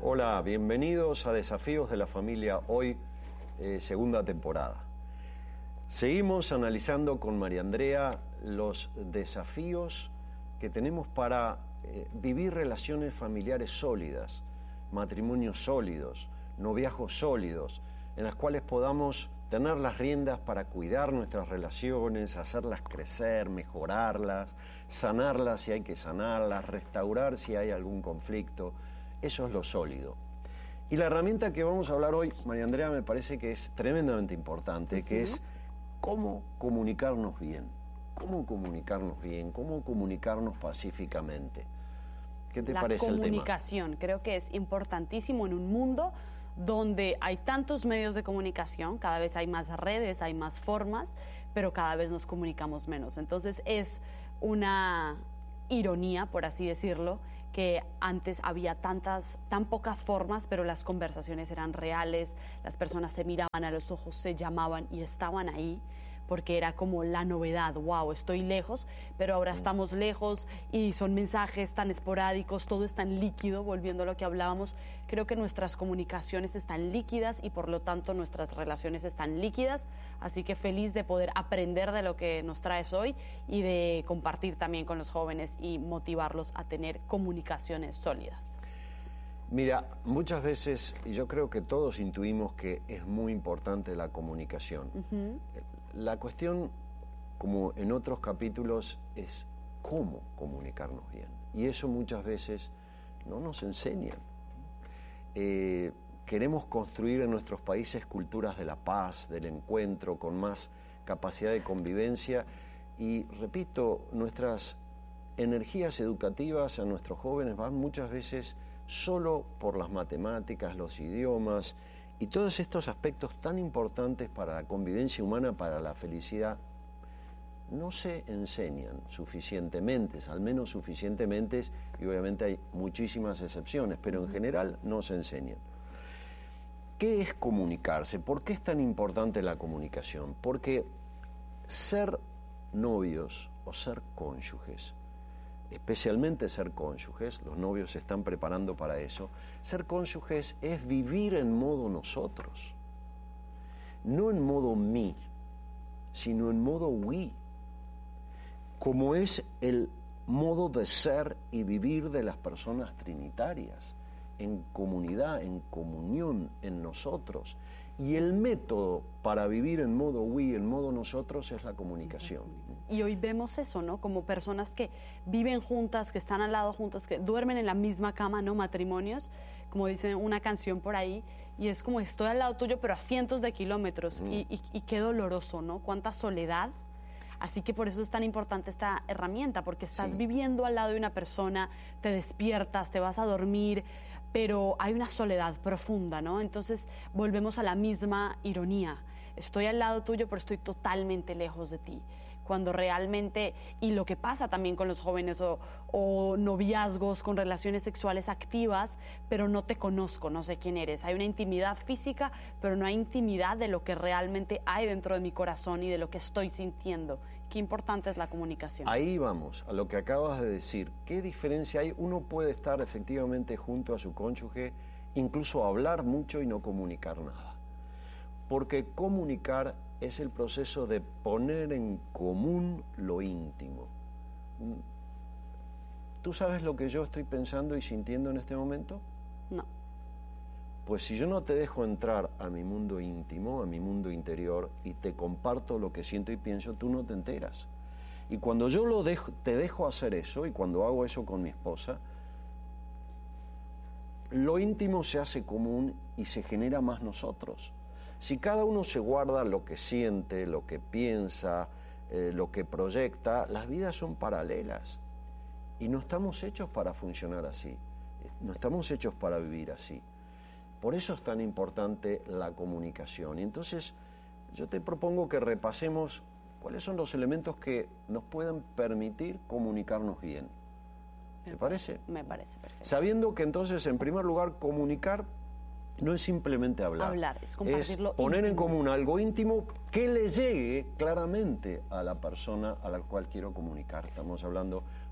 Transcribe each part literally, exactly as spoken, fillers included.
Hola, bienvenidos a Desafíos de la Familia Hoy, eh, segunda temporada. Seguimos analizando con María Andrea los desafíos que tenemos para eh, vivir relaciones familiares sólidas, matrimonios sólidos, noviazgos sólidos, en las cuales podamos tener las riendas para cuidar nuestras relaciones, hacerlas crecer, mejorarlas, sanarlas si hay que sanarlas, restaurar si hay algún conflicto. Eso es lo sólido. Y la herramienta que vamos a hablar hoy, María Andrea, me parece que es tremendamente importante, uh-huh. que es cómo comunicarnos bien. Cómo comunicarnos bien, cómo comunicarnos pacíficamente. ¿Qué te la parece el tema? La comunicación, creo que es importantísimo en un mundo donde hay tantos medios de comunicación, cada vez hay más redes, hay más formas, pero cada vez nos comunicamos menos. Entonces es una ironía, por así decirlo, que antes había tantas, tan pocas formas, pero las conversaciones eran reales, las personas se miraban a los ojos, se llamaban y estaban ahí, porque era como la novedad, wow, estoy lejos, pero ahora estamos lejos y son mensajes tan esporádicos, todo es tan líquido, volviendo a lo que hablábamos. Creo que nuestras comunicaciones están líquidas y por lo tanto nuestras relaciones están líquidas, así que feliz de poder aprender de lo que nos traes hoy y de compartir también con los jóvenes y motivarlos a tener comunicaciones sólidas. Mira, muchas veces, y yo creo que todos intuimos que es muy importante la comunicación. Uh-huh. La cuestión, como en otros capítulos, es cómo comunicarnos bien. Y eso muchas veces no nos enseñan. Eh, queremos construir en nuestros países culturas de la paz, del encuentro, con más capacidad de convivencia. Y, repito, nuestras energías educativas a nuestros jóvenes van muchas veces solo por las matemáticas, los idiomas y todos estos aspectos tan importantes para la convivencia humana, para la felicidad, no se enseñan suficientemente, al menos suficientemente, y obviamente hay muchísimas excepciones, pero en general no se enseñan. ¿Qué es comunicarse? ¿Por qué es tan importante la comunicación? Porque ser novios o ser cónyuges, especialmente ser cónyuges, los novios se están preparando para eso, ser cónyuges es vivir en modo nosotros, no en modo mí, sino en modo we, como es el modo de ser y vivir de las personas trinitarias, en comunidad, en comunión, en nosotros. Y el método para vivir en modo we, en modo nosotros, es la comunicación. Y hoy vemos eso, ¿no? Como personas que viven juntas, que están al lado juntas, que duermen en la misma cama, ¿no? Matrimonios, como dice una canción por ahí, y es como estoy al lado tuyo, pero a cientos de kilómetros. Mm. Y, y, y qué doloroso, ¿no? Cuánta soledad. Así que por eso es tan importante esta herramienta, porque estás sí. viviendo al lado de una persona, te despiertas, te vas a dormir, pero hay una soledad profunda, ¿no? Entonces volvemos a la misma ironía. Estoy al lado tuyo, pero estoy totalmente lejos de ti. Cuando realmente, y lo que pasa también con los jóvenes o, o noviazgos con relaciones sexuales activas, pero no te conozco, no sé quién eres. Hay una intimidad física, pero no hay intimidad de lo que realmente hay dentro de mi corazón y de lo que estoy sintiendo. Qué importante es la comunicación. Ahí vamos, a lo que acabas de decir. ¿Qué diferencia hay? Uno puede estar efectivamente junto a su cónyuge, incluso hablar mucho y no comunicar nada. Porque comunicar es el proceso de poner en común lo íntimo. ¿Tú sabes lo que yo estoy pensando y sintiendo en este momento? No. Pues si yo no te dejo entrar a mi mundo íntimo, a mi mundo interior, y te comparto lo que siento y pienso, tú no te enteras. Y cuando yo lo dejo, te dejo hacer eso, y cuando hago eso con mi esposa, lo íntimo se hace común y se genera más nosotros. Si cada uno se guarda lo que siente, lo que piensa, eh, lo que proyecta, las vidas son paralelas. Y no estamos hechos para funcionar así. No estamos hechos para vivir así. Por eso es tan importante la comunicación. Y entonces yo te propongo que repasemos cuáles son los elementos que nos pueden permitir comunicarnos bien. ¿Te parece? Me parece perfecto. Sabiendo que entonces, en primer lugar, comunicar no es simplemente hablar. Hablar, es compartirlo. Es poner íntimo. en común algo íntimo que le llegue claramente a la persona a la cual quiero comunicar. Estamos hablando,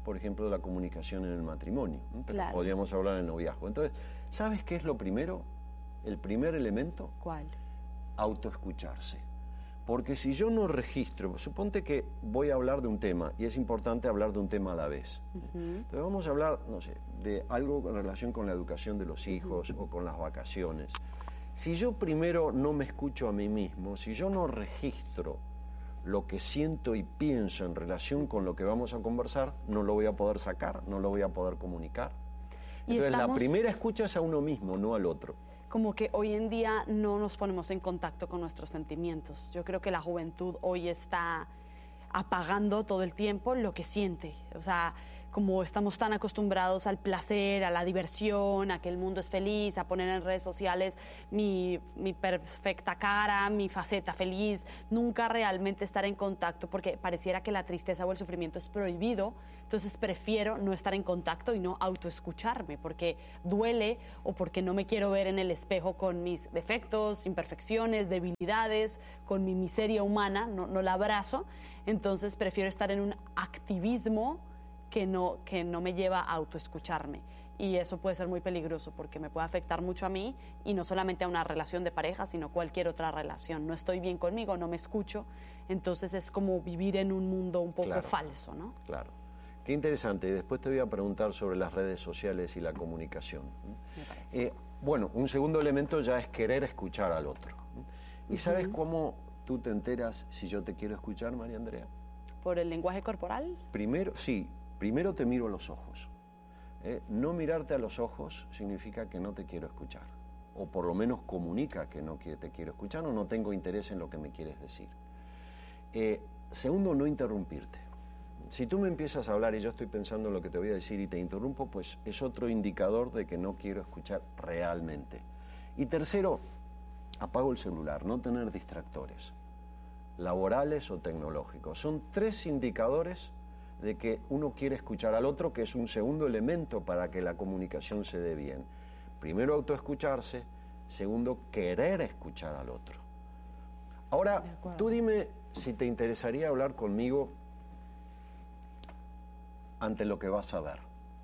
por ejemplo, de la comunicación en el matrimonio, ¿no? Pero Claro. podríamos hablar en el noviazgo. Entonces, ¿sabes qué es lo primero? El primer elemento, ¿Cuál? autoescucharse. Porque si yo no registro, suponte que voy a hablar de un tema, y es importante hablar de un tema a la vez. Ujú. Entonces vamos a hablar, no sé, de algo en relación con la educación de los hijos o con las vacaciones. Si yo primero no me escucho a mí mismo, si yo no registro lo que siento y pienso en relación con lo que vamos a conversar, no lo voy a poder sacar, no lo voy a poder comunicar. Y Entonces la estamos- primera escucha es a uno mismo, no al otro. Como que hoy en día no nos ponemos en contacto con nuestros sentimientos. Yo creo que la juventud hoy está apagando todo el tiempo lo que siente. O sea, como estamos tan acostumbrados al placer, a la diversión, a que el mundo es feliz, a poner en redes sociales mi, mi perfecta cara, mi faceta feliz, nunca realmente estar en contacto, porque pareciera que la tristeza o el sufrimiento es prohibido. Entonces prefiero no estar en contacto y no autoescucharme, porque duele o porque no me quiero ver en el espejo con mis defectos, imperfecciones, debilidades, con mi miseria humana, no, no la abrazo. Entonces prefiero estar en un activismo que no, que no me lleva a autoescucharme. Y eso puede ser muy peligroso porque me puede afectar mucho a mí y no solamente a una relación de pareja, sino cualquier otra relación. No estoy bien conmigo, no me escucho, entonces es como vivir en un mundo un poco Claro. falso, ¿no? Claro. Qué interesante. Después te voy a preguntar sobre las redes sociales y la comunicación. Me parece. Eh, bueno, un segundo elemento ya es querer escuchar al otro. ¿Y sabes cómo tú te enteras si yo te quiero escuchar, María Andrea? ¿Por el lenguaje corporal? Primero, sí, primero te miro a los ojos. ¿eh? No mirarte a los ojos significa que no te quiero escuchar. O por lo menos comunica que no que te quiero escuchar o no tengo interés en lo que me quieres decir. Eh, segundo, no interrumpirte. Si tú me empiezas a hablar y yo estoy pensando en lo que te voy a decir y te interrumpo, pues es otro indicador de que no quiero escuchar realmente. Y tercero, apago el celular, no tener distractores, laborales o tecnológicos. Son tres indicadores de que uno quiere escuchar al otro, que es un segundo elemento para que la comunicación se dé bien. Primero, autoescucharse. Segundo, querer escuchar al otro. Ahora, De acuerdo. tú dime si te interesaría hablar conmigo ante lo que vas a ver.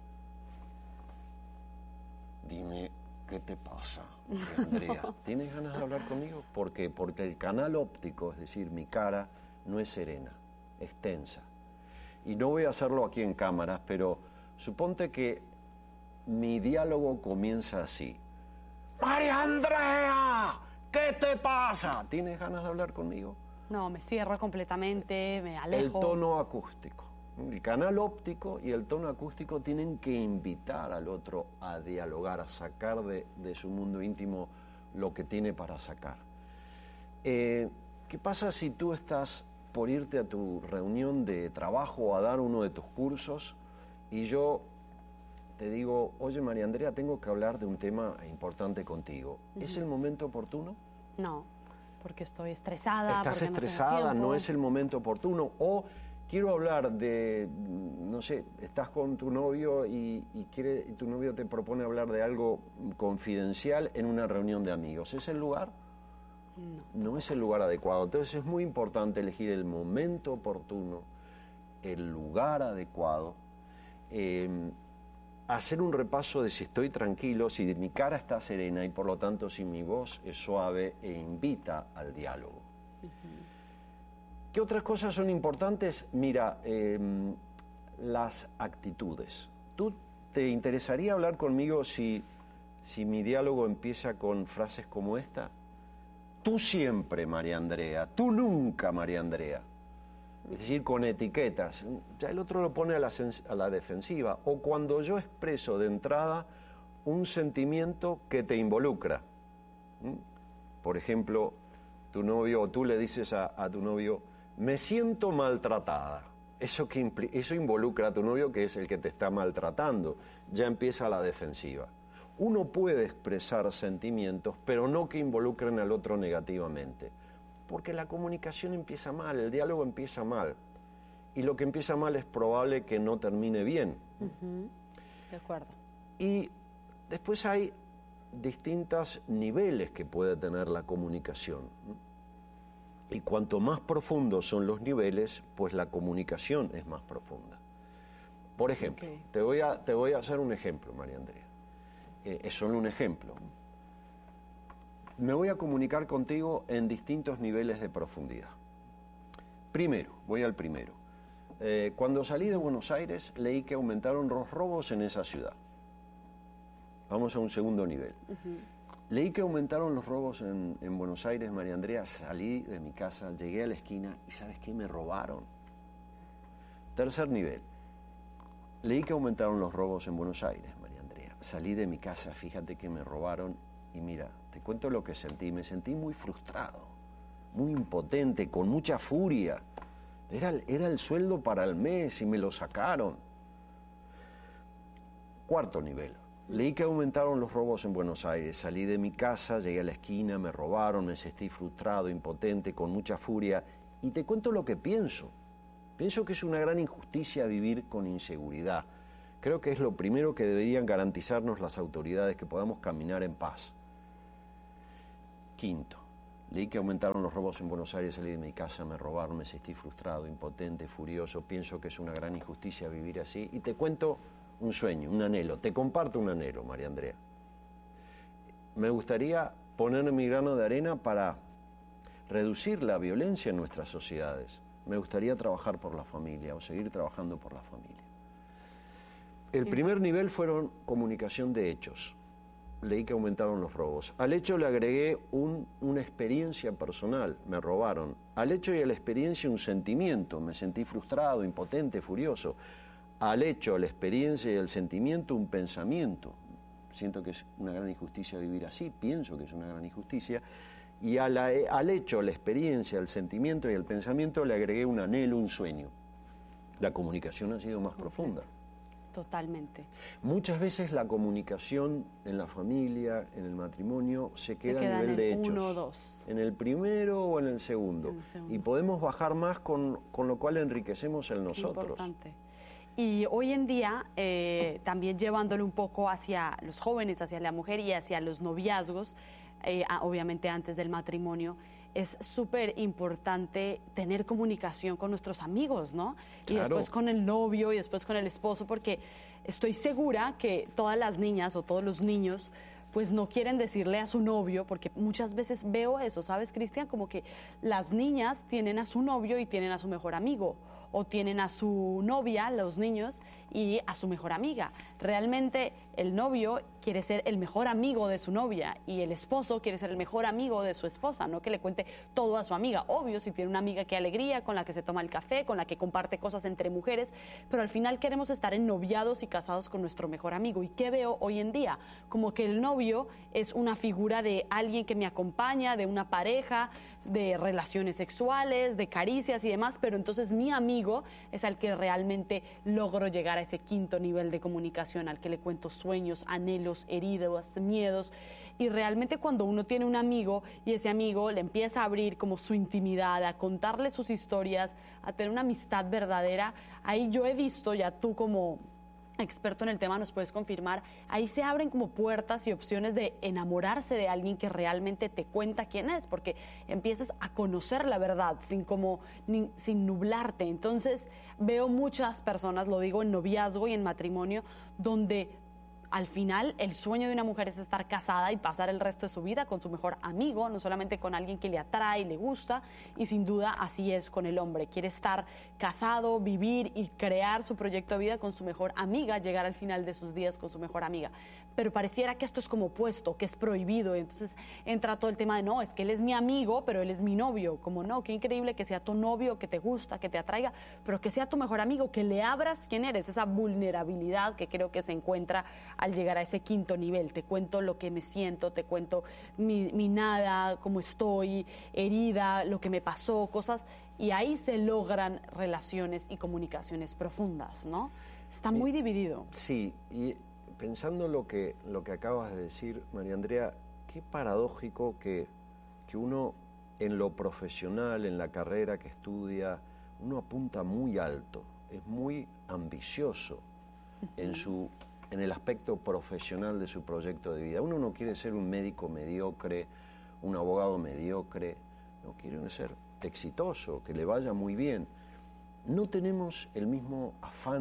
Dime, ¿qué te pasa, Andrea? ¿Tienes ganas de hablar conmigo? ¿Por qué? Porque el canal óptico, es decir, mi cara, no es serena, es tensa. Y no voy a hacerlo aquí en cámaras, pero suponte que mi diálogo comienza así. ¡María Andrea! ¿Qué te pasa? ¿Tienes ganas de hablar conmigo? No, me cierro completamente, me alejo. El tono acústico. El canal óptico y el tono acústico tienen que invitar al otro a dialogar, a sacar de, de su mundo íntimo lo que tiene para sacar. Eh, ¿Qué pasa si tú estás por irte a tu reunión de trabajo o a dar uno de tus cursos y yo te digo, oye María Andrea, tengo que hablar de un tema importante contigo? Ujú. ¿Es el momento oportuno? No, porque estoy estresada. Estás porque no tengo estresada, no tiempo. es el momento oportuno. O quiero hablar de, no sé, estás con tu novio y, y quiere, y tu novio te propone hablar de algo confidencial en una reunión de amigos. ¿Es el lugar? No. No es el lugar adecuado. Entonces es muy importante elegir el momento oportuno, el lugar adecuado, eh, hacer un repaso de si estoy tranquilo, si mi cara está serena y por lo tanto si mi voz es suave e invita al diálogo. ¿Qué otras cosas son importantes? Mira, eh, las actitudes. ¿Tú te interesaría hablar conmigo si, si mi diálogo empieza con frases como esta? Tú siempre, María Andrea. Tú nunca, María Andrea. Es decir, con etiquetas. Ya el otro lo pone a la, a la defensiva. O cuando yo expreso de entrada un sentimiento que te involucra. ¿Mm? Por ejemplo, tu novio o tú le dices a, a tu novio, me siento maltratada. Eso, que impli- eso involucra a tu novio, que es el que te está maltratando. Ya empieza la defensiva. Uno puede expresar sentimientos, pero no que involucren al otro negativamente. Porque la comunicación empieza mal, el diálogo empieza mal. Y lo que empieza mal es probable que no termine bien. Ujú. De acuerdo. Y después hay distintos niveles que puede tener la comunicación. Y cuanto más profundos son los niveles, pues la comunicación es más profunda. Por ejemplo, Okay. te, voy a, te voy a hacer un ejemplo, María Andrea. Eh, es solo un ejemplo. Me voy a comunicar contigo en distintos niveles de profundidad. Primero, voy al primero. Eh, cuando salí de Buenos Aires, leí que aumentaron los robos en esa ciudad. Vamos a un segundo nivel. Uh-huh. Leí que aumentaron los robos en, en Buenos Aires, María Andrea. Salí de mi casa, llegué a la esquina y ¿sabes qué? Me robaron. Tercer nivel. Leí que aumentaron los robos en Buenos Aires, María Andrea. Salí de mi casa, fíjate que me robaron y mira, te cuento lo que sentí. Me sentí muy frustrado, muy impotente, con mucha furia. Era, era el sueldo para el mes y me lo sacaron. Cuarto nivel. Leí que aumentaron los robos en Buenos Aires. Salí de mi casa, llegué a la esquina, me robaron, me sentí frustrado, impotente, con mucha furia. Y te cuento lo que pienso. Pienso que es una gran injusticia vivir con inseguridad. Creo que es lo primero que deberían garantizarnos las autoridades, que podamos caminar en paz. Quinto. Leí que aumentaron los robos en Buenos Aires, salí de mi casa, me robaron, me sentí frustrado, impotente, furioso. Pienso que es una gran injusticia vivir así. Y te cuento un sueño, un anhelo. Te comparto un anhelo, María Andrea. Me gustaría poner mi grano de arena para reducir la violencia en nuestras sociedades. Me gustaría trabajar por la familia o seguir trabajando por la familia. El primer nivel fueron comunicación de hechos. Leí que aumentaron los robos. Al hecho le agregué un, una experiencia personal, me robaron. Al hecho y a la experiencia un sentimiento, me sentí frustrado, impotente, furioso. Al hecho, a la experiencia y al sentimiento un pensamiento. Siento que es una gran injusticia vivir así, pienso que es una gran injusticia. Y a la, al hecho, a la experiencia, al sentimiento y al pensamiento le agregué un anhelo, un sueño. La comunicación ha sido más profunda. Totalmente. Muchas veces la comunicación en la familia, en el matrimonio, se queda, se queda a nivel en de el hechos. Uno o dos. En el primero o en el segundo. En el segundo. Y podemos bajar más, con, con lo cual enriquecemos el nosotros. Importante. Y hoy en día, eh, también llevándolo un poco hacia los jóvenes, hacia la mujer y hacia los noviazgos, eh, obviamente antes del matrimonio, es súper importante tener comunicación con nuestros amigos, ¿no? Y Claro. después con el novio y después con el esposo, porque estoy segura que todas las niñas o todos los niños pues no quieren decirle a su novio, porque muchas veces veo eso, ¿sabes, Cristian? Como que las niñas tienen a su novio y tienen a su mejor amigo, o tienen a su novia, los niños, y a su mejor amiga. Realmente el novio quiere ser el mejor amigo de su novia y el esposo quiere ser el mejor amigo de su esposa, no que le cuente todo a su amiga. Obvio, si tiene una amiga que alegría, con la que se toma el café, con la que comparte cosas entre mujeres, pero al final queremos estar ennoviados y casados con nuestro mejor amigo. ¿Y qué veo hoy en día? Como que el novio es una figura de alguien que me acompaña, de una pareja, de relaciones sexuales, de caricias y demás, pero entonces mi amigo es al que realmente logro llegar a ese quinto nivel de comunicación, al que le cuento sueños, anhelos, heridas, miedos. Y realmente cuando uno tiene un amigo y ese amigo le empieza a abrir como su intimidad, a contarle sus historias, a tener una amistad verdadera, ahí yo he visto, ya tú como experto en el tema nos puedes confirmar, ahí se abren como puertas y opciones de enamorarse de alguien que realmente te cuenta quién es, porque empiezas a conocer la verdad sin como ni, sin nublarte. Entonces veo muchas personas, lo digo en noviazgo y en matrimonio, donde al final el sueño de una mujer es estar casada y pasar el resto de su vida con su mejor amigo, no solamente con alguien que le atrae y le gusta, y sin duda así es con el hombre. Quiere estar casado, vivir y crear su proyecto de vida con su mejor amiga, llegar al final de sus días con su mejor amiga. Pero pareciera que esto es como opuesto, que es prohibido, y entonces entra todo el tema de no, es que él es mi amigo, pero él es mi novio. Como no, qué increíble que sea tu novio, que te gusta, que te atraiga, pero que sea tu mejor amigo, que le abras quién eres, esa vulnerabilidad que creo que se encuentra al llegar a ese quinto nivel. Te cuento lo que me siento, te cuento mi, mi nada, cómo estoy, herida, lo que me pasó, cosas, y ahí se logran relaciones y comunicaciones profundas, ¿no? Está muy y, dividido. Sí, y pensando lo que, lo que acabas de decir, María Andrea, qué paradójico que, que uno en lo profesional, en la carrera que estudia, uno apunta muy alto, es muy ambicioso uh-huh. en su en el aspecto profesional de su proyecto de vida. Uno no quiere ser un médico mediocre, un abogado mediocre, no quiere ser exitoso, que le vaya muy bien. No tenemos el mismo afán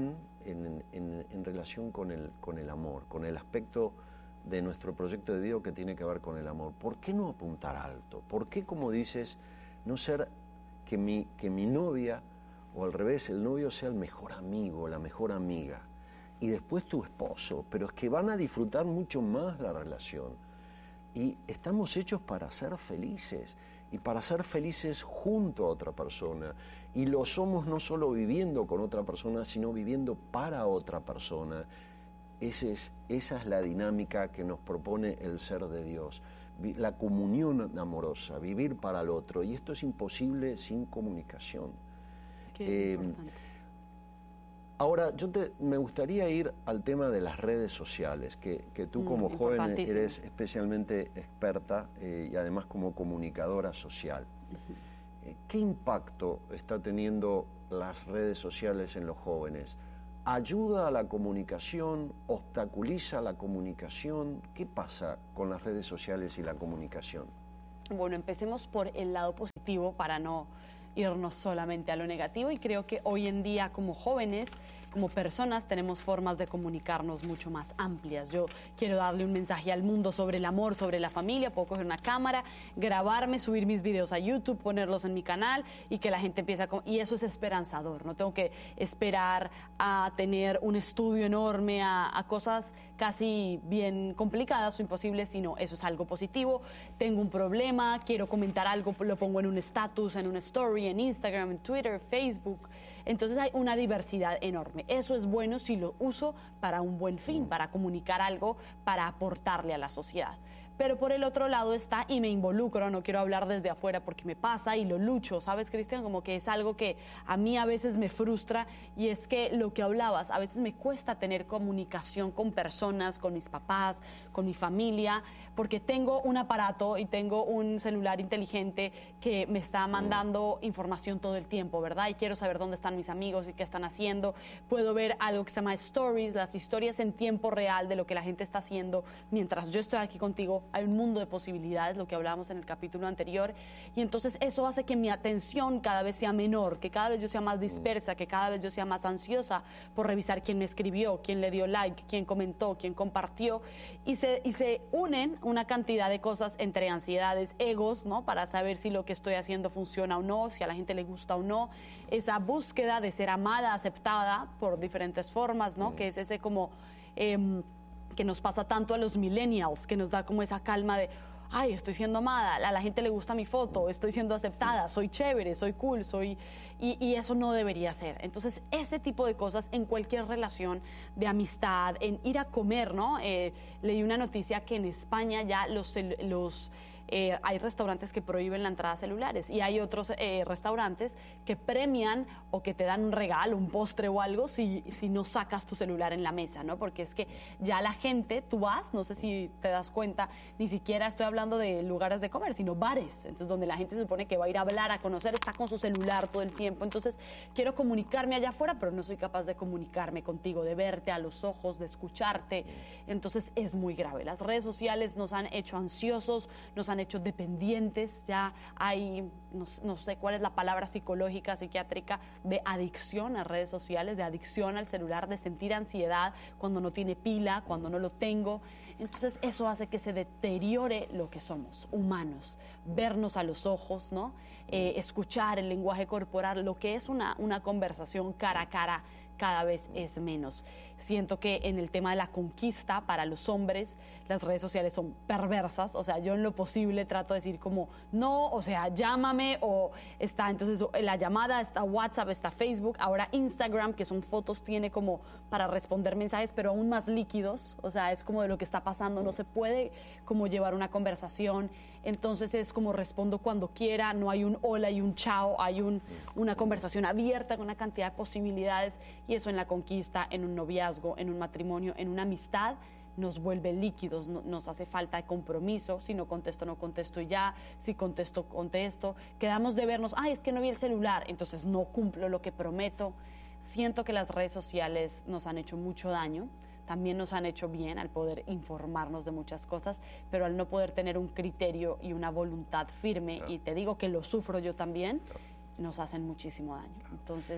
en, en, en relación con el, con el amor, con el aspecto de nuestro proyecto de vida que tiene que ver con el amor. ¿Por qué no apuntar alto? ¿Por qué, como dices, no ser que mi, que mi novia, o al revés, el novio sea el mejor amigo, la mejor amiga, y después tu esposo? Pero es que van a disfrutar mucho más la relación. Y estamos hechos para ser felices, y para ser felices junto a otra persona. Y lo somos no solo viviendo con otra persona, sino viviendo para otra persona. Ese es, esa es la dinámica que nos propone el ser de Dios. La comunión amorosa, vivir para el otro. Y esto es imposible sin comunicación. Qué eh, importante. Ahora, yo te, me gustaría ir al tema de las redes sociales, que, que tú como mm, joven eres especialmente experta eh, y además como comunicadora social. Uh-huh. eh, ¿Qué impacto está teniendo las redes sociales en los jóvenes? ¿Ayuda a la comunicación? ¿Obstaculiza la comunicación? ¿Qué pasa con las redes sociales y la comunicación? Bueno, empecemos por el lado positivo para no irnos solamente a lo negativo, y creo que hoy en día como jóvenes, como personas, tenemos formas de comunicarnos mucho más amplias. Yo quiero darle un mensaje al mundo sobre el amor, sobre la familia, puedo coger una cámara, grabarme, subir mis videos a YouTube, ponerlos en mi canal y que la gente empiece a... Y eso es esperanzador, no tengo que esperar a tener un estudio enorme, a, a cosas casi bien complicadas o imposibles, sino eso es algo positivo. Tengo un problema, quiero comentar algo, lo pongo en un status, en una story, en Instagram, en Twitter, Facebook. Entonces hay una diversidad enorme. Eso es bueno si lo uso para un buen fin, para comunicar algo, para aportarle a la sociedad. Pero por el otro lado está, y me involucro, no quiero hablar desde afuera porque me pasa y lo lucho, ¿sabes, Cristian? Como que es algo que a mí a veces me frustra, y es que lo que hablabas, a veces me cuesta tener comunicación con personas, con mis papás, con mi familia, porque tengo un aparato y tengo un celular inteligente que me está mandando información todo el tiempo, ¿verdad? Y quiero saber dónde están mis amigos y qué están haciendo. Puedo ver algo que se llama stories, las historias en tiempo real de lo que la gente está haciendo mientras yo estoy aquí contigo. Hay un mundo de posibilidades, lo que hablábamos en el capítulo anterior, y entonces eso hace que mi atención cada vez sea menor, que cada vez yo sea más dispersa, que cada vez yo sea más ansiosa por revisar quién me escribió, quién le dio like, quién comentó, quién compartió, y se, y se unen una cantidad de cosas entre ansiedades, egos, ¿no? Para saber si lo que estoy haciendo funciona o no, si a la gente le gusta o no, esa búsqueda de ser amada, aceptada por diferentes formas, ¿no? Que es ese como... Eh, que nos pasa tanto a los millennials, que nos da como esa calma de, ay, estoy siendo amada, a la gente le gusta mi foto, estoy siendo aceptada, soy chévere, soy cool, soy... Y, y eso no debería ser. Entonces, ese tipo de cosas en cualquier relación de amistad, en ir a comer, ¿no? Eh, leí una noticia que en España ya los... los Eh, hay restaurantes que prohíben la entrada a celulares, y hay otros eh, restaurantes que premian o que te dan un regalo, un postre o algo si, si no sacas tu celular en la mesa, ¿no? Porque es que ya la gente, tú vas, no sé si te das cuenta, ni siquiera estoy hablando de lugares de comer, sino bares, entonces donde la gente se supone que va a ir a hablar, a conocer, está con su celular todo el tiempo. Entonces quiero comunicarme allá afuera, pero no soy capaz de comunicarme contigo, de verte a los ojos, de escucharte. Entonces es muy grave. Las redes sociales nos han hecho ansiosos, nos han hecho dependientes, ya hay, no, no sé cuál es la palabra psicológica, psiquiátrica, de adicción a redes sociales, de adicción al celular, de sentir ansiedad cuando no tiene pila, cuando no lo tengo. Entonces eso hace que se deteriore lo que somos, humanos, vernos a los ojos, ¿no? Eh, escuchar el lenguaje corporal, lo que es una, una conversación cara a cara, cada vez es menos. Siento que en el tema de la conquista para los hombres, las redes sociales son perversas, o sea, yo en lo posible trato de decir como, no, o sea, llámame, o está, entonces la llamada, está WhatsApp, está Facebook, ahora Instagram, que son fotos, tiene como para responder mensajes, pero aún más líquidos, o sea, es como de lo que está pasando, no se puede como llevar una conversación, entonces es como respondo cuando quiera, no hay un hola y un chao, hay un, una conversación abierta con una cantidad de posibilidades, y eso en la conquista, en un noviazgo, en un matrimonio, en una amistad, nos vuelve líquidos, no, nos hace falta de compromiso. Si no contesto, no contesto y ya, si contesto, contesto, quedamos de vernos, ay, es que no vi el celular, entonces no cumplo lo que prometo. Siento que las redes sociales nos han hecho mucho daño, también nos han hecho bien al poder informarnos de muchas cosas, pero al no poder tener un criterio y una voluntad firme, claro. Y te digo que lo sufro yo también, claro. Nos hacen muchísimo daño. Entonces,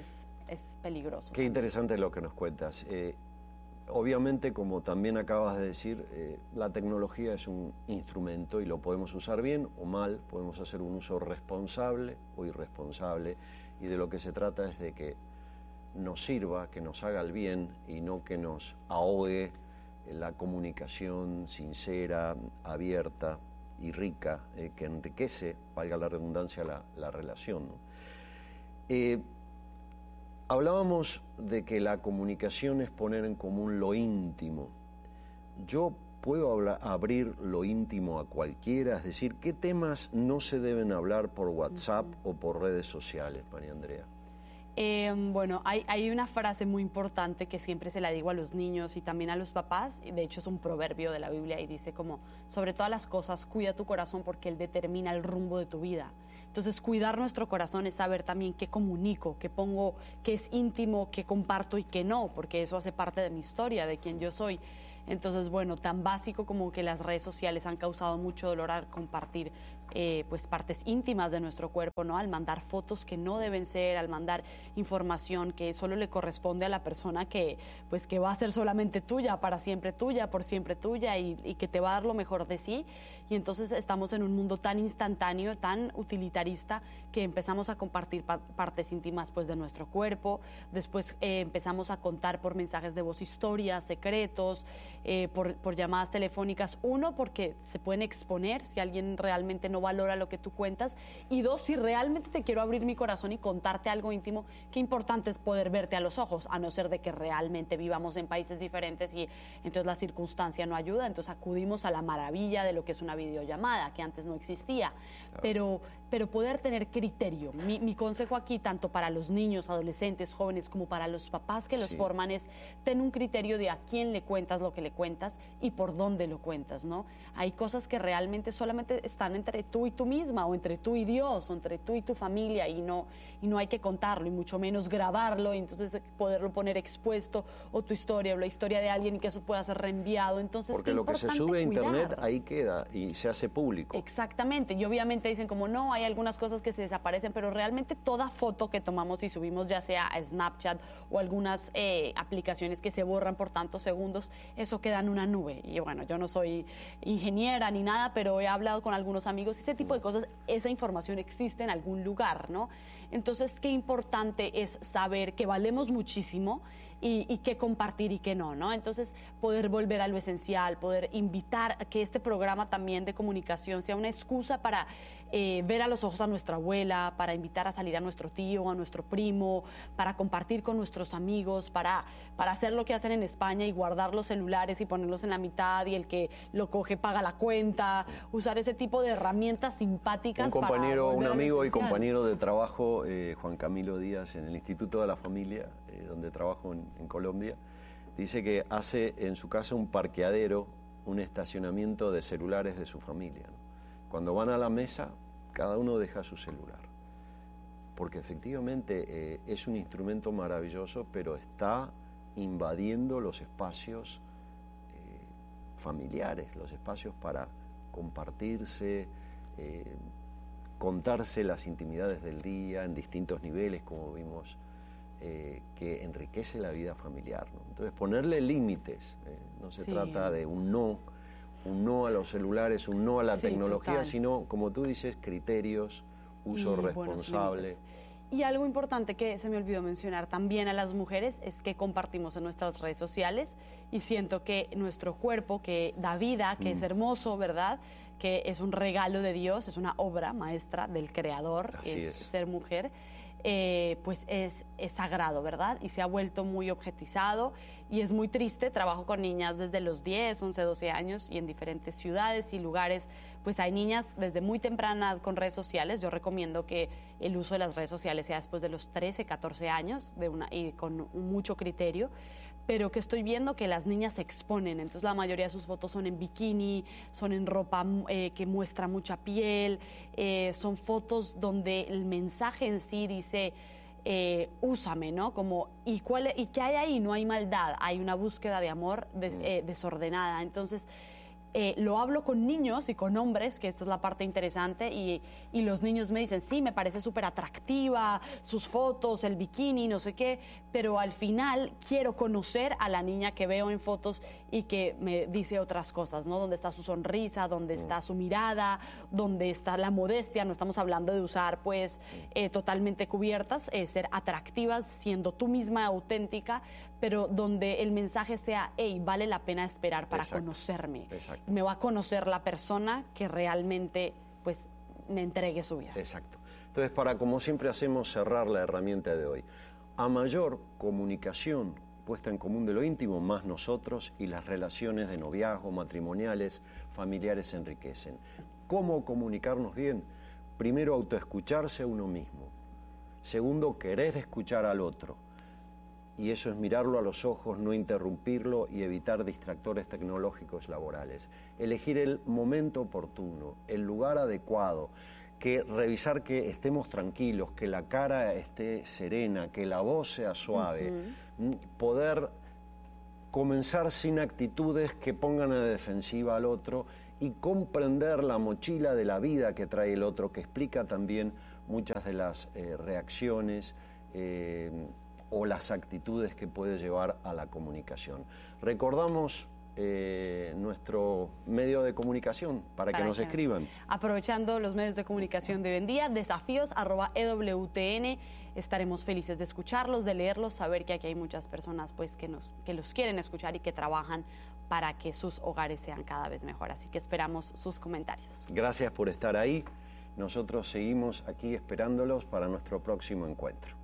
es peligroso. Qué interesante lo que nos cuentas. Eh, obviamente, como también acabas de decir, eh, la tecnología es un instrumento y lo podemos usar bien o mal, podemos hacer un uso responsable o irresponsable, y de lo que se trata es de que nos sirva, que nos haga el bien y no que nos ahogue la comunicación sincera, abierta y rica, eh, que enriquece, valga la redundancia, la, la relación, ¿no? Eh, hablábamos de que la comunicación es poner en común lo íntimo. Yo puedo hablar, abrir lo íntimo a cualquiera, es decir, ¿qué temas no se deben hablar por WhatsApp uh-huh. o por redes sociales, María Andrea? Eh, bueno, hay, hay una frase muy importante que siempre se la digo a los niños y también a los papás, y de hecho es un proverbio de la Biblia y dice como, sobre todas las cosas, cuida tu corazón porque él determina el rumbo de tu vida. Entonces, cuidar nuestro corazón es saber también qué comunico, qué pongo, qué es íntimo, qué comparto y qué no, porque eso hace parte de mi historia, de quién yo soy. Entonces, bueno, tan básico como que las redes sociales han causado mucho dolor al compartir eh, pues partes íntimas de nuestro cuerpo, ¿no? Al mandar fotos que no deben ser, al mandar información que solo le corresponde a la persona que, pues, que va a ser solamente tuya, para siempre tuya, por siempre tuya y, y que te va a dar lo mejor de sí. Y entonces estamos en un mundo tan instantáneo, tan utilitarista, que empezamos a compartir pa partes íntimas pues, de nuestro cuerpo, después eh, empezamos a contar por mensajes de voz historias, secretos, eh, por, por llamadas telefónicas. Uno, porque se pueden exponer si alguien realmente no valora lo que tú cuentas, y dos, si realmente te quiero abrir mi corazón y contarte algo íntimo, qué importante es poder verte a los ojos, a no ser de que realmente vivamos en países diferentes y entonces la circunstancia no ayuda, entonces acudimos a la maravilla de lo que es una videollamada, que antes no existía, claro. pero, pero poder tener criterio. Mi, mi consejo aquí, tanto para los niños, adolescentes, jóvenes, como para los papás que los sí. forman, es ten un criterio de a quién le cuentas lo que le cuentas y por dónde lo cuentas, ¿no? Hay cosas que realmente solamente están entre tú y tú misma, o entre tú y Dios, o entre tú y tu familia, y no, y no hay que contarlo, y mucho menos grabarlo, y entonces poderlo poner expuesto, o tu historia, o la historia de alguien, y que eso pueda ser reenviado. Entonces, porque lo que se sube a internet ahí queda y se hace público. Exactamente, y obviamente dicen como no, hay algunas cosas que se desaparecen, pero realmente toda foto que tomamos y subimos, ya sea a Snapchat o algunas eh, aplicaciones que se borran por tantos segundos, eso queda en una nube. Y bueno, yo no soy ingeniera ni nada, pero he hablado con algunos amigos y ese tipo de cosas, esa información existe en algún lugar, ¿no? Entonces, qué importante es saber que valemos muchísimo y, y qué compartir y qué no, ¿no? Entonces, poder volver a lo esencial, poder invitar a que este programa también de comunicación sea una excusa para eh, ver a los ojos a nuestra abuela, para invitar a salir a nuestro tío, a nuestro primo, para compartir con nuestros amigos, para, para hacer lo que hacen en España y guardar los celulares y ponerlos en la mitad y el que lo coge paga la cuenta, usar ese tipo de herramientas simpáticas. Un compañero, para un amigo y compañero de trabajo, eh, Juan Camilo Díaz, en el Instituto de la Familia, eh, donde trabajo en, en Colombia, dice que hace en su casa un parqueadero, un estacionamiento de celulares de su familia, ¿no? Cuando van a la mesa, cada uno deja su celular, porque efectivamente eh, es un instrumento maravilloso, pero está invadiendo los espacios eh, familiares, los espacios para compartirse, eh, contarse las intimidades del día en distintos niveles, como vimos, eh, que enriquece la vida familiar, ¿no? Entonces, ponerle límites, eh, no se sí. trata de un no, un no a los celulares, un no a la sí, tecnología, total. Sino, como tú dices, criterios, uso y responsable. Y algo importante que se me olvidó mencionar también a las mujeres es que compartimos en nuestras redes sociales, y siento que nuestro cuerpo, que da vida, que mm. es hermoso, ¿verdad?, que es un regalo de Dios, es una obra maestra del Creador, es, es ser mujer, eh, pues es, es sagrado, ¿verdad? Y se ha vuelto muy objetizado y es muy triste. Trabajo con niñas desde los diez, once, doce años y en diferentes ciudades y lugares, pues hay niñas desde muy temprana con redes sociales. Yo recomiendo que el uso de las redes sociales sea después de los trece, catorce años de una, y con mucho criterio, pero que estoy viendo que las niñas se exponen, entonces la mayoría de sus fotos son en bikini, son en ropa eh, que muestra mucha piel, eh, son fotos donde el mensaje en sí dice, eh, úsame, ¿no? Como, ¿y, cuál, ¿y qué hay ahí? No hay maldad, hay una búsqueda de amor des, eh, desordenada. Entonces, Eh, lo hablo con niños y con hombres, que esta es la parte interesante, y, y los niños me dicen, sí, me parece súper atractiva, sus fotos, el bikini, no sé qué, pero al final quiero conocer a la niña que veo en fotos y que me dice otras cosas, ¿no? Dónde está su sonrisa, dónde está su mirada, dónde está la modestia. No estamos hablando de usar, pues, eh, totalmente cubiertas, eh, ser atractivas, siendo tú misma auténtica, pero donde el mensaje sea, hey, vale la pena esperar para Exacto. conocerme. Exacto. Me va a conocer la persona que realmente, pues, me entregue su vida. Exacto. Entonces, para, como siempre hacemos, cerrar la herramienta de hoy. A mayor comunicación puesta en común de lo íntimo, más nosotros y las relaciones de noviazgo, matrimoniales, familiares se enriquecen. ¿Cómo comunicarnos bien? Primero, autoescucharse a uno mismo. Segundo, querer escuchar al otro. Y eso es mirarlo a los ojos, no interrumpirlo y evitar distractores tecnológicos laborales. Elegir el momento oportuno, el lugar adecuado, que revisar que estemos tranquilos, que la cara esté serena, que la voz sea suave, uh-huh. Poder comenzar sin actitudes que pongan a defensiva al otro y comprender la mochila de la vida que trae el otro, que explica también muchas de las eh, reacciones eh, o las actitudes que puede llevar a la comunicación. Recordamos eh, nuestro medio de comunicación para, para que nos que, escriban. Aprovechando los medios de comunicación de hoy en día, desafíos arroba E W T N. Estaremos felices de escucharlos, de leerlos, saber que aquí hay muchas personas pues que, nos, que los quieren escuchar y que trabajan para que sus hogares sean cada vez mejor. Así que esperamos sus comentarios. Gracias por estar ahí. Nosotros seguimos aquí esperándolos para nuestro próximo encuentro.